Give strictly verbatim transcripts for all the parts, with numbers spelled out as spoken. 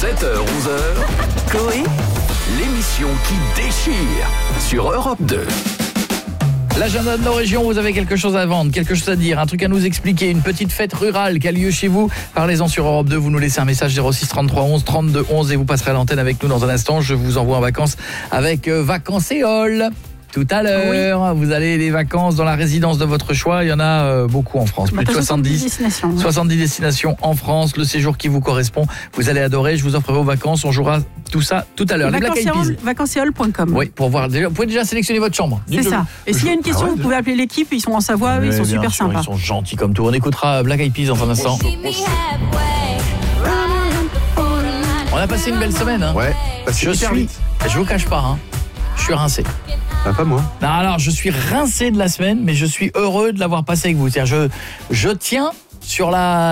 sept heures onze heures, Coé, l'émission qui déchire sur Europe deux. L'agenda de nos régions, vous avez quelque chose à vendre, quelque chose à dire, un truc à nous expliquer, une petite fête rurale qui a lieu chez vous, parlez-en sur Europe deux, vous nous laissez un message zéro six trente-trois onze trente-deux onze et vous passerez à l'antenne avec nous dans un instant. Je vous envoie en vacances avec euh, Vacancéole. Tout à l'heure, oui. Vous allez les vacances dans la résidence de votre choix, il y en a euh, beaucoup en France, plus de soixante-dix destinations, ouais. soixante-dix destinations en France, le séjour qui vous correspond, vous allez adorer, je vous offre vos vacances, on jouera tout ça tout à l'heure. Vacancéole point com. Oui, pour voir, vous pouvez déjà sélectionner votre chambre. C'est ça. Et s'il y a une question, ah ouais, vous pouvez appeler l'équipe, ils sont en Savoie, ouais, ils sont super sûr, sympas. Ils sont gentils comme tout. On écoutera Black Eyed Peas dans un instant. On a passé une belle semaine. Hein. Ouais. Je suis, je vous cache pas, hein, je suis rincé. Ah, pas moi. Non, alors je suis rincé de la semaine, mais je suis heureux de l'avoir passé avec vous. C'est-à-dire, je, je tiens sur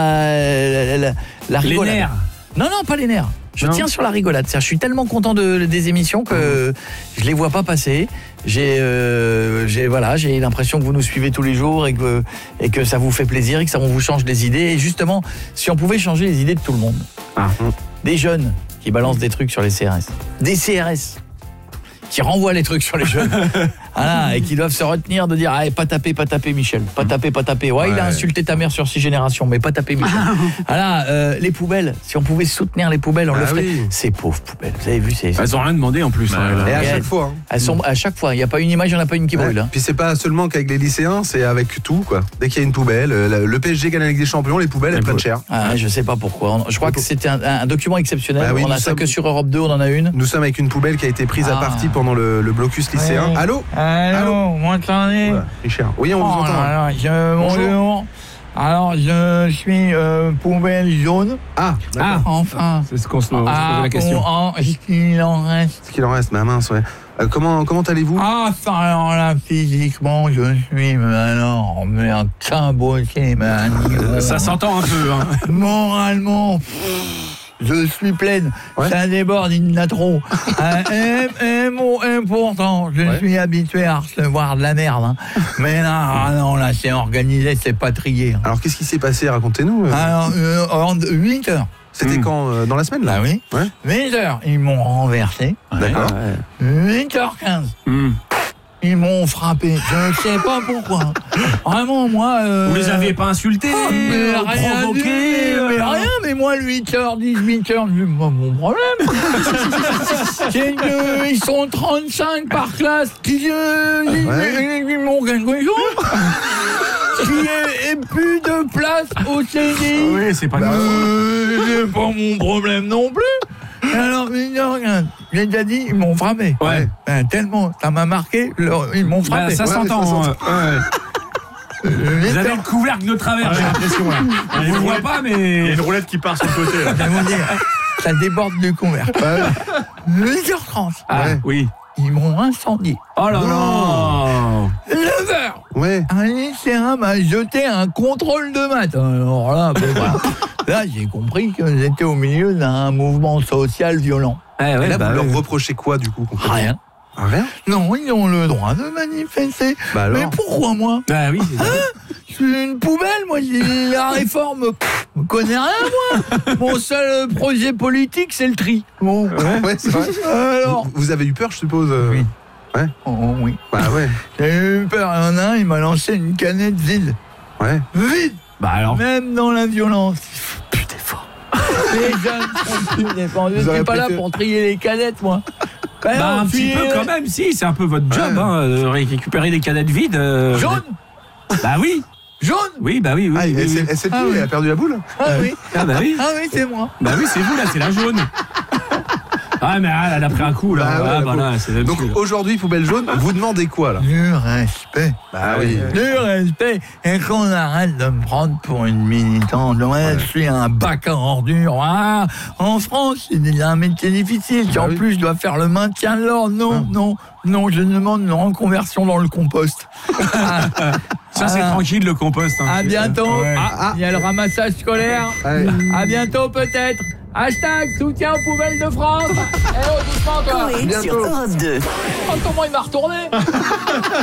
la, la, la, la rigolade. Les nerfs. Non, non, pas les nerfs. Je non. tiens sur la rigolade. C'est-à-dire, je suis tellement content de, des émissions que mmh. je les vois pas passer. J'ai, euh, j'ai, voilà, j'ai l'impression que vous nous suivez tous les jours et que, et que ça vous fait plaisir et que ça vous change des idées. Et justement, si on pouvait changer les idées de tout le monde. Ah. Des jeunes qui balancent des trucs sur les C R S. Des C R S qui renvoient les trucs sur les jeunes. Voilà, et qui doivent se retenir de dire ah, pas taper, pas taper Michel, pas taper, pas taper. Ouais, ouais. Il a insulté ta mère sur six générations, mais pas taper Michel. Voilà, euh, les poubelles, si on pouvait soutenir les poubelles, on ah, le ferait. Oui. Ces pauvres poubelles, vous avez vu, c'est, elles ont rien demandé en plus. Bah, hein, et à chaque fois. Hein. Elles sont à chaque fois, il y a pas une image, il y en a pas une qui brûle. Ouais. Hein. Puis c'est pas seulement qu'avec les lycéens, c'est avec tout quoi. Dès qu'il y a une poubelle, le P S G gagne avec des champions, les poubelles elles prennent cher. Ah, je sais pas pourquoi. Je crois que c'était un, un document exceptionnel. Bah oui, on a ça sommes... que sur Europe deux, on en a une. Nous sommes avec une poubelle qui a été prise ah. à partie pendant le, le blocus lycéen. Ouais. Allô Allô, vous m'entendez? Voilà, Richard. Oui, on oh vous entend. Là là, je, bonjour. Alors, je suis euh, poubelle jaune. Ah, ah enfin. C'est ce qu'on se pose ah, la question. Oh, est-ce qu'il en reste? Ce qu'il en reste, ma mince, ouais. Euh, comment, comment allez-vous? Ah, ça, alors là, physiquement, je suis, mais alors, mais un cabotier, mais un ça s'entend un peu, hein. Moralement, je suis pleine, ouais. Ça déborde, il y en a trop. euh, et, et, bon, et pourtant, je ouais. suis habitué à recevoir de la merde. Hein. Mais là, ah non, là, c'est organisé, c'est pas trié. Hein. Alors, qu'est-ce qui s'est passé? Racontez-nous. Euh... Alors, euh, en huit heures. C'était mmh. quand euh, dans la semaine là? Bah oui. Ouais. huit heures, ils m'ont renversé. D'accord. huit heures quinze. Mmh. Ils m'ont frappé. Je ne sais pas pourquoi. Vraiment, moi... Euh... Vous les avez pas insultés, oh, mais rien provoqués mais, mais rien, mais moi, huit heures dix, huit heures, c'est pas mon problème. C'est que, ils sont trente-cinq par classe. Qui, euh, ils, ouais. ils m'ont quelque chose. Qu'il n'y ait plus de place au C D I. Oui, c'est pas grave. Euh, c'est pas mon problème non plus. Alors, regarde, j'ai déjà dit, ils m'ont frappé. Ouais. Ben, tellement, ça m'a marqué, leur, ils m'ont frappé. Ben, ça ouais, s'entend. Ça ouais. Ouais. Vous avez le couvercle de travers, ouais. J'ai l'impression. Là. On ne le voit pas, mais... Il y a une roulette qui part sur le côté. Là. Je vais vous dire, ça déborde du couvercle. Ouais. huit heures trente. Ah, ouais. Oui. Ils m'ont incendié. Oh là là. neuf heures. Ouais. Un lycéen m'a jeté un contrôle de maths. Alors là, ben, voilà. Là, j'ai compris que j'étais au milieu d'un mouvement social violent. Eh ouais, et là, bah, vous ouais. leur reprochez quoi, du coup? Rien. Rien? Non, ils ont le droit de manifester. Bah alors? Mais pourquoi moi? Bah oui. Hein? Je suis une poubelle, moi. La réforme, je ne connais rien, moi. Mon seul projet politique, c'est le tri. Bon. Ouais, ouais c'est vrai. Alors, vous, vous avez eu peur, je suppose? Oui. Ouais. Oh, oui. Bah ouais. J'ai eu peur. Il y en a un, il m'a lancé une canette vide. Ouais. Vide. Bah alors. Même dans la violence. Plus d'efforts. Les jeunes sont plus d'efforts. Je ne suis pas là pour trier les canettes, moi. Bah, bah un petit peu quand même, si, c'est un peu votre job, ouais. hein, de récupérer des canettes vides. Euh, Jaune. Bah oui. Jaune. Oui, bah oui, oui. Ah, oui, elle, oui. Elle, elle, ah, elle oui. a perdu la boule. Ah oui. Ah bah oui. Ah oui, c'est moi. Bah oui, c'est vous là, c'est la jaune. Ah mais ah, elle a pris un coup là. Bah, ouais, ah, bah, là c'est donc aujourd'hui, poubelle jaune, vous demandez quoi là? Du respect. Bah oui. Du respect. Et qu'on arrête de me prendre pour une militante. Ouais, ouais. Je suis un bac à ordures. Ah, en France, c'est un métier difficile. Bah, en oui. plus, je dois faire le maintien de l'ordre. Non, ah. non, non, je demande une reconversion dans le compost. Ah. Ça, c'est ah. tranquille le compost. Hein, à bientôt. Ouais. Ah, il y a le ramassage scolaire. Ouais. À bientôt peut-être. Hashtag soutien aux poubelles de France. Eh oh, doucement toi. Coé sur Europe deux. Oh, comment il m'a retourné.